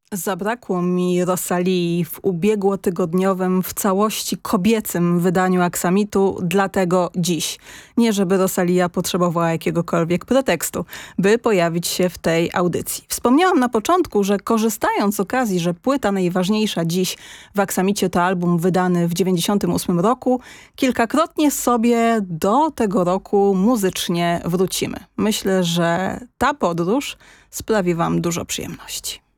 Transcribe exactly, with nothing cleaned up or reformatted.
Zabrakło mi Rosalii w ubiegłotygodniowym, w całości kobiecym wydaniu Aksamitu, dlatego dziś. Nie żeby Rosalia potrzebowała jakiegokolwiek pretekstu, by pojawić się w tej audycji. Wspomniałam na początku, że korzystając z okazji, że płyta najważniejsza dziś w Aksamicie to album wydany w dziewięćdziesiątym ósmym roku, kilkakrotnie sobie do tego roku muzycznie wrócimy. Myślę, że ta podróż sprawi wam dużo przyjemności.